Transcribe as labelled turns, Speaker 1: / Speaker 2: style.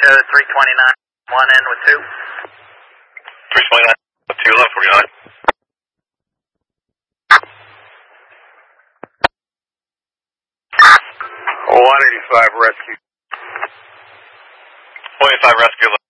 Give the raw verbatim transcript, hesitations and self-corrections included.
Speaker 1: Echo three twenty-nine, one in with two.
Speaker 2: three twenty-nine, two left forty-nine.
Speaker 3: one eighty-five rescue.
Speaker 2: one eighty-five rescue.